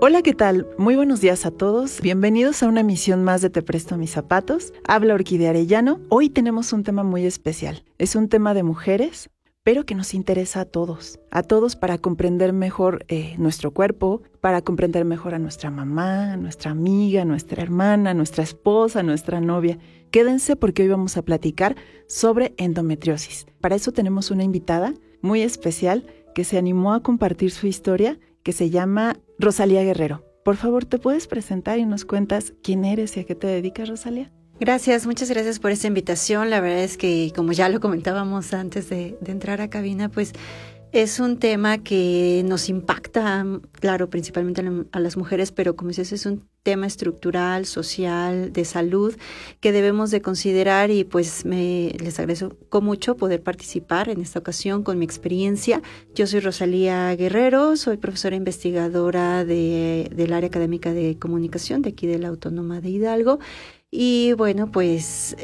Hola, ¿qué tal? Muy buenos días a todos. Bienvenidos a una emisión más de Te Presto Mis Zapatos. Habla Orquídea Arellano. Hoy tenemos un tema muy especial. Es un tema de mujeres, pero que nos interesa a todos para comprender mejor nuestro cuerpo, para comprender mejor a nuestra mamá, a nuestra amiga, a nuestra hermana, a nuestra esposa, a nuestra novia. Quédense porque hoy vamos a platicar sobre endometriosis. Para eso tenemos una invitada muy especial que se animó a compartir su historia, que se llama Rosalía Guerrero. Por favor, ¿te puedes presentar y nos cuentas quién eres y a qué te dedicas, Rosalía? Gracias, muchas gracias por esta invitación. La verdad es que, como ya lo comentábamos antes de entrar a cabina, pues es un tema que nos impacta, claro, principalmente a las mujeres, pero como dices, es un tema estructural, social, de salud, que debemos de considerar y pues les agradezco mucho poder participar en esta ocasión con mi experiencia. Yo soy Rosalía Guerrero, soy profesora investigadora del área académica de comunicación de aquí de la Autónoma de Hidalgo. Y bueno, pues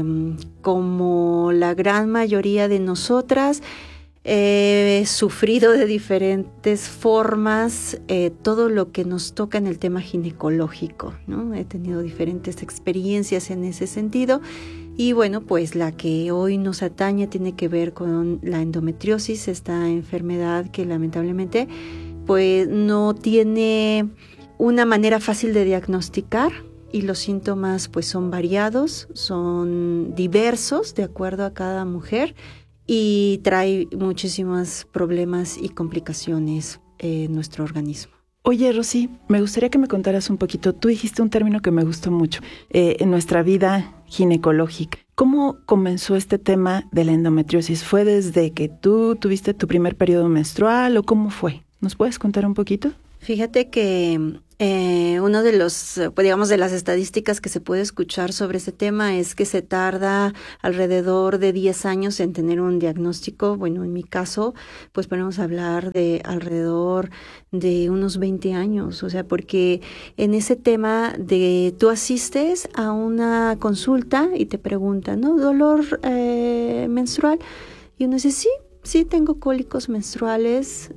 como la gran mayoría de nosotras, he sufrido de diferentes formas todo lo que nos toca en el tema ginecológico, ¿no? He tenido diferentes experiencias en ese sentido y bueno, pues la que hoy nos atañe tiene que ver con la endometriosis, esta enfermedad que lamentablemente pues no tiene una manera fácil de diagnosticar. Y los síntomas pues son variados, son diversos de acuerdo a cada mujer y trae muchísimos problemas y complicaciones en nuestro organismo. Oye, Rosy, me gustaría que me contaras un poquito. Tú dijiste un término que me gustó mucho, en nuestra vida ginecológica. ¿Cómo comenzó este tema de la endometriosis? ¿Fue desde que tú tuviste tu primer periodo menstrual o cómo fue? ¿Nos puedes contar un poquito? Fíjate que uno de los, pues digamos, de las estadísticas que se puede escuchar sobre ese tema es que se tarda alrededor de 10 años en tener un diagnóstico. Bueno, en mi caso, pues podemos hablar de alrededor de unos 20 años, o sea, porque en ese tema de tú asistes a una consulta y te preguntan, ¿no? ¿Dolor menstrual? Y uno dice, sí, tengo cólicos menstruales.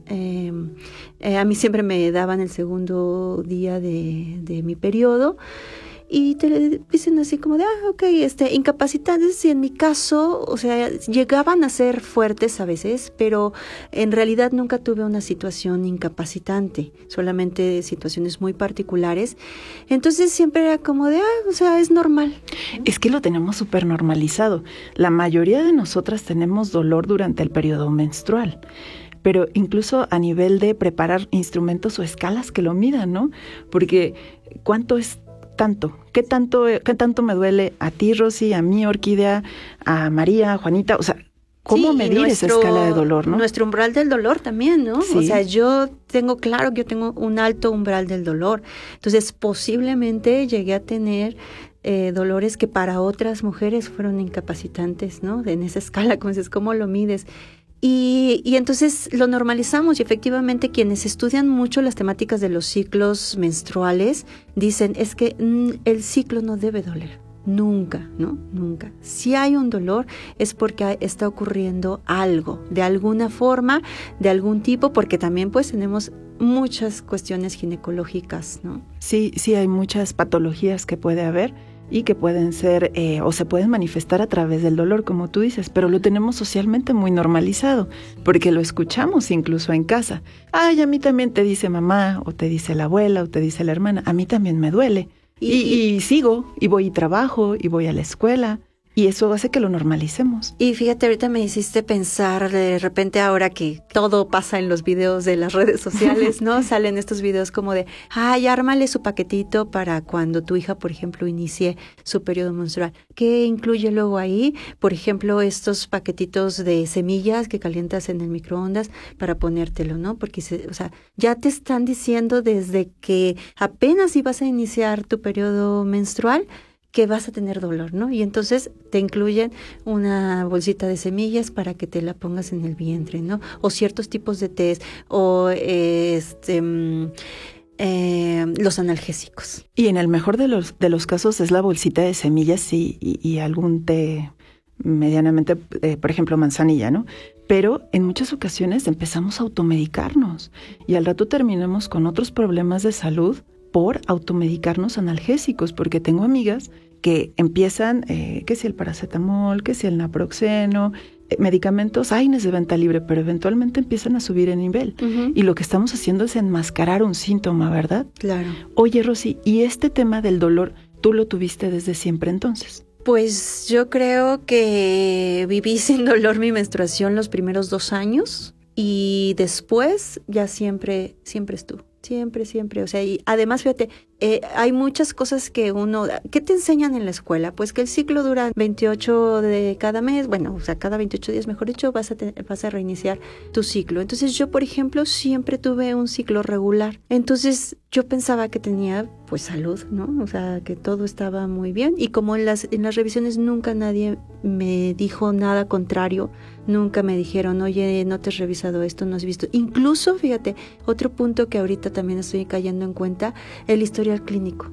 A mí siempre me daban el segundo día de mi periodo y te dicen así como de, ok, incapacitantes. Y en mi caso, o sea, llegaban a ser fuertes a veces, pero en realidad nunca tuve una situación incapacitante, solamente situaciones muy particulares. Entonces siempre era como de, o sea, es normal. Es que lo tenemos súper normalizado. La mayoría de nosotras tenemos dolor durante el periodo menstrual, pero incluso a nivel de preparar instrumentos o escalas que lo midan, ¿no? Porque ¿cuánto es tanto? ¿Qué tanto me duele a ti, Rosy, a mí, Orquídea, a María, a Juanita? O sea, ¿cómo medir esa escala de dolor, no? Nuestro umbral del dolor también, ¿no? Sí. O sea, yo tengo claro que yo tengo un alto umbral del dolor. Entonces, posiblemente llegué a tener dolores que para otras mujeres fueron incapacitantes, ¿no? En esa escala, como dices, ¿cómo lo mides? Y entonces lo normalizamos y efectivamente quienes estudian mucho las temáticas de los ciclos menstruales dicen es que el ciclo no debe doler. Nunca, ¿no? Nunca. Si hay un dolor es porque está ocurriendo algo, de alguna forma, de algún tipo, porque también pues tenemos muchas cuestiones ginecológicas, ¿no? Sí, hay muchas patologías que puede haber y que pueden ser o se pueden manifestar a través del dolor, como tú dices, pero lo tenemos socialmente muy normalizado, porque lo escuchamos incluso en casa. Ay, a mí también te dice mamá, o te dice la abuela, o te dice la hermana, a mí también me duele. Y sigo, y voy y trabajo, y voy a la escuela. Y eso hace que lo normalicemos. Y fíjate, ahorita me hiciste pensar de repente ahora que todo pasa en los videos de las redes sociales, ¿no? Salen estos videos como de, ay, ármale su paquetito para cuando tu hija, por ejemplo, inicie su periodo menstrual. ¿Qué incluye luego ahí? Por ejemplo, estos paquetitos de semillas que calientas en el microondas para ponértelo, ¿no? Porque, o sea, ya te están diciendo desde que apenas ibas a iniciar tu periodo menstrual, que vas a tener dolor, ¿no? Y entonces te incluyen una bolsita de semillas para que te la pongas en el vientre, ¿no? O ciertos tipos de tés, o los analgésicos. Y en el mejor de los casos es la bolsita de semillas y algún té medianamente, por ejemplo, manzanilla, ¿no? Pero en muchas ocasiones empezamos a automedicarnos y al rato terminamos con otros problemas de salud por automedicarnos analgésicos, porque tengo amigas que empiezan, que si el paracetamol, que si el naproxeno, medicamentos, AINES de venta libre, pero eventualmente empiezan a subir en nivel. Uh-huh. Y lo que estamos haciendo es enmascarar un síntoma, ¿verdad? Claro. Oye, Rosy, ¿y este tema del dolor, tú lo tuviste desde siempre entonces? Pues yo creo que viví sin dolor mi menstruación los primeros 2 años y después ya siempre estuvo. Siempre. O sea, y además, fíjate, hay muchas cosas que ¿qué te enseñan en la escuela? Pues que el ciclo dura 28 de cada mes, bueno, o sea, cada 28 días, mejor dicho, vas a reiniciar tu ciclo. Entonces yo, por ejemplo, siempre tuve un ciclo regular. Entonces yo pensaba que tenía, pues, salud, ¿no? O sea, que todo estaba muy bien. Y como en las revisiones nunca nadie me dijo nada contrario, nunca me dijeron, oye, no te has revisado esto, no has visto. Incluso, fíjate, otro punto que ahorita también estoy cayendo en cuenta, el historial clínico.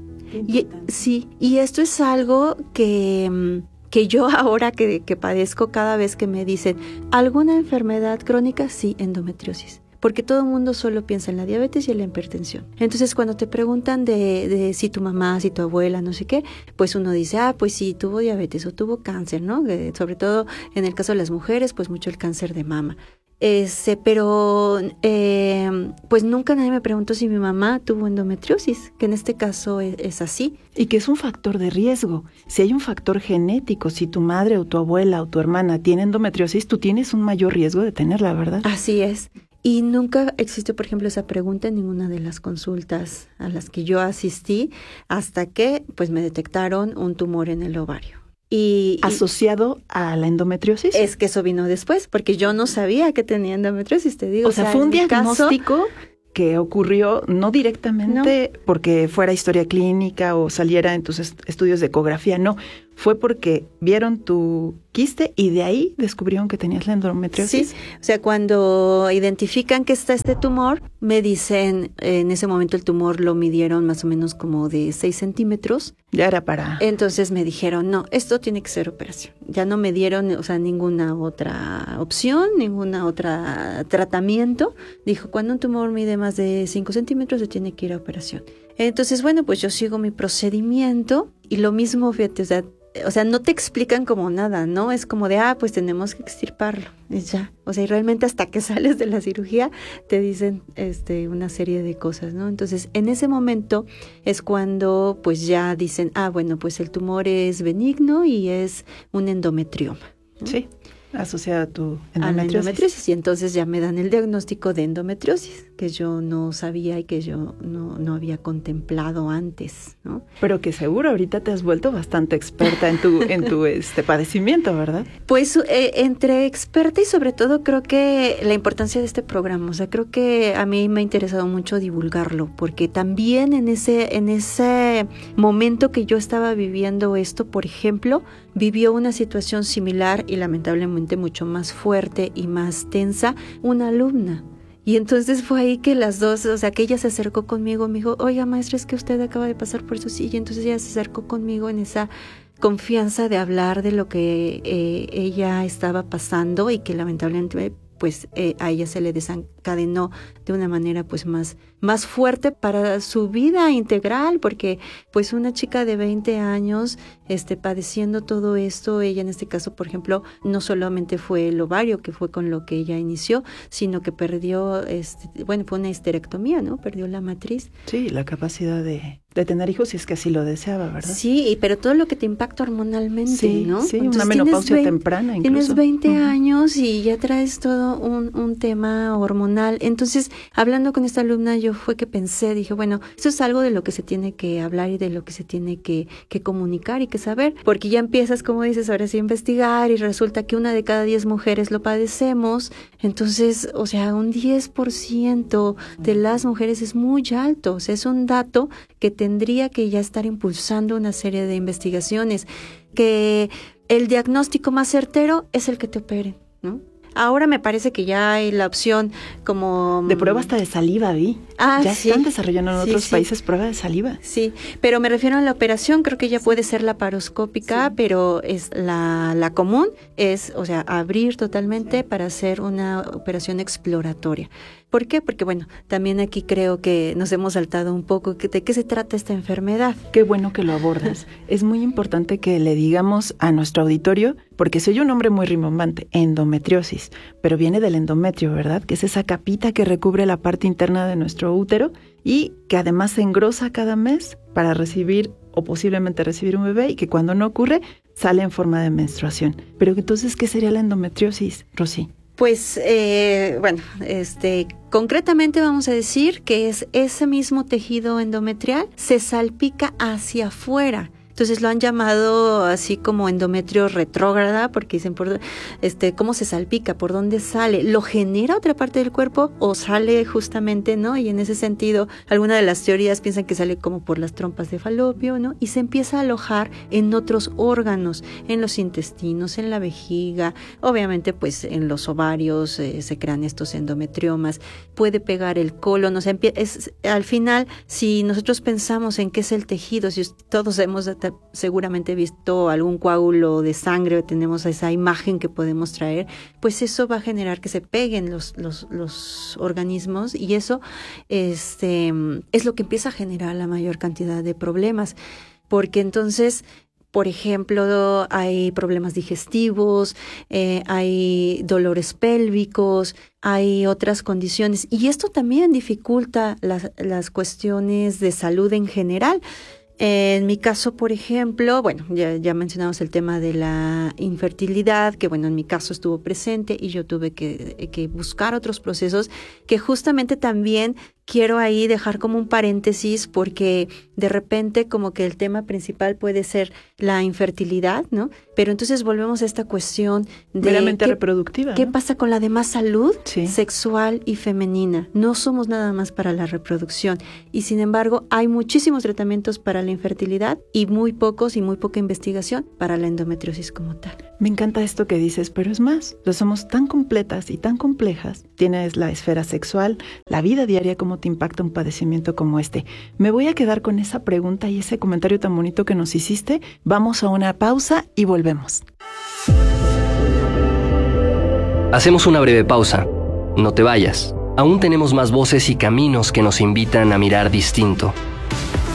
Y esto es algo que yo ahora que padezco cada vez que me dicen, ¿alguna enfermedad crónica? Sí, endometriosis. Porque todo el mundo solo piensa en la diabetes y en la hipertensión. Entonces, cuando te preguntan de si tu mamá, si tu abuela, no sé qué, pues uno dice, pues sí, tuvo diabetes o tuvo cáncer, ¿no? Sobre todo en el caso de las mujeres, pues mucho el cáncer de mama. Pero pues nunca nadie me preguntó si mi mamá tuvo endometriosis, que en este caso es así. Y que es un factor de riesgo. Si hay un factor genético, si tu madre o tu abuela o tu hermana tiene endometriosis, tú tienes un mayor riesgo de tenerla, ¿verdad? Así es. Y nunca existió, por ejemplo, esa pregunta en ninguna de las consultas a las que yo asistí hasta que pues me detectaron un tumor en el ovario. ¿Asociado a la endometriosis? Es que eso vino después, porque yo no sabía que tenía endometriosis, te digo. O sea, fue un diagnóstico que ocurrió no directamente porque fuera historia clínica o saliera en tus estudios de ecografía, no. Fue porque vieron tu quiste y de ahí descubrieron que tenías la endometriosis. Sí, o sea, cuando identifican que está este tumor, me dicen, en ese momento el tumor lo midieron más o menos como de 6 centímetros. Ya era para... Entonces me dijeron, no, esto tiene que ser operación. Ya no me dieron, o sea, ninguna otra opción, ninguna otra tratamiento. Dijo, cuando un tumor mide más de 5 centímetros se tiene que ir a operación. Entonces, bueno, pues yo sigo mi procedimiento y lo mismo, fíjate, o sea, no te explican como nada, ¿no? Es como de, pues tenemos que extirparlo, y ya. O sea, y realmente hasta que sales de la cirugía te dicen una serie de cosas, ¿no? Entonces, en ese momento es cuando pues ya dicen, bueno, pues el tumor es benigno y es un endometrioma, ¿no? Sí, asociado a tu endometriosis. A la endometriosis, y entonces ya me dan el diagnóstico de endometriosis, que yo no sabía y que yo no había contemplado antes, ¿no? Pero que seguro ahorita te has vuelto bastante experta en tu padecimiento, ¿verdad? Pues entre experta y sobre todo creo que la importancia de este programa, o sea, creo que a mí me ha interesado mucho divulgarlo, porque también en ese momento que yo estaba viviendo esto, por ejemplo, vivió una situación similar y lamentablemente mucho más fuerte y más tensa, una alumna. Y entonces fue ahí que las dos, o sea, que ella se acercó conmigo, me dijo, oiga, maestra, es que usted acaba de pasar por eso, sí. Y entonces ella se acercó conmigo en esa confianza de hablar de lo que ella estaba pasando y que lamentablemente pues a ella se le desencadenó de una manera pues más fuerte para su vida integral, porque pues una chica de 20 años padeciendo todo esto, ella en este caso, por ejemplo, no solamente fue el ovario, que fue con lo que ella inició, sino que perdió, fue una histerectomía, ¿no? Perdió la matriz. Sí, la capacidad de tener hijos si es que así lo deseaba, ¿verdad? Sí, pero todo lo que te impacta hormonalmente, sí, ¿no? Sí, entonces, una menopausia temprana incluso. Tienes 20 años y ya traes todo un tema hormonal. Entonces, hablando con esta alumna, yo fue que pensé, dije, bueno, eso es algo de lo que se tiene que hablar y de lo que se tiene que comunicar y que saber, porque ya empiezas, como dices, ahora sí a investigar y resulta que 1 de cada 10 mujeres lo padecemos. Entonces, o sea, un 10% de las mujeres es muy alto, o sea, es un dato que tendría que ya estar impulsando una serie de investigaciones, que el diagnóstico más certero es el que te operen, ¿no? Ahora me parece que ya hay la opción como... De prueba hasta de saliva, vi. Ya sí. Están desarrollando en otros países prueba de saliva. Sí, pero me refiero a la operación, creo que ya puede ser laparoscópica, pero es la común es, o sea, abrir totalmente para hacer una operación exploratoria. ¿Por qué? Porque, bueno, también aquí creo que nos hemos saltado un poco de qué se trata esta enfermedad. Qué bueno que lo abordas. Es muy importante que le digamos a nuestro auditorio, porque soy un nombre muy rimbombante, endometriosis, pero viene del endometrio, ¿verdad? Que es esa capita que recubre la parte interna de nuestro útero y que además se engrosa cada mes para recibir o posiblemente recibir un bebé y que cuando no ocurre sale en forma de menstruación. Pero entonces, ¿qué sería la endometriosis, Rosy? Pues, concretamente vamos a decir que es ese mismo tejido endometrial se salpica hacia afuera. Entonces lo han llamado así como endometrio retrógrada, porque dicen cómo se salpica, por dónde sale, lo genera otra parte del cuerpo o sale justamente, ¿no? Y en ese sentido, alguna de las teorías piensan que sale como por las trompas de falopio, ¿no? Y se empieza a alojar en otros órganos, en los intestinos, en la vejiga, obviamente pues en los ovarios se crean estos endometriomas, puede pegar el colon, o sea, al final, si nosotros pensamos en qué es el tejido, si todos hemos seguramente visto algún coágulo de sangre o tenemos esa imagen que podemos traer, pues eso va a generar que se peguen los organismos y eso es lo que empieza a generar la mayor cantidad de problemas, porque entonces, por ejemplo, hay problemas digestivos, hay dolores pélvicos, hay otras condiciones y esto también dificulta las cuestiones de salud en general. En mi caso, por ejemplo, bueno, ya mencionamos el tema de la infertilidad, que bueno, en mi caso estuvo presente y yo tuve que buscar otros procesos que justamente también quiero ahí dejar como un paréntesis porque de repente como que el tema principal puede ser la infertilidad, ¿no? Pero entonces volvemos a esta cuestión de meramente reproductiva, ¿qué ¿no? pasa con la demás salud Sí. sexual y femenina? No somos nada más para la reproducción y sin embargo hay muchísimos tratamientos para la infertilidad y muy poca investigación para la endometriosis como tal. Me encanta esto que dices, pero es más, somos tan completas y tan complejas. Tienes la esfera sexual, la vida diaria, cómo te impacta un padecimiento como este. Me voy a quedar con esa pregunta y ese comentario tan bonito que nos hiciste. Vamos a una pausa y volvemos. Hacemos una breve pausa. No te vayas. Aún tenemos más voces y caminos que nos invitan a mirar distinto.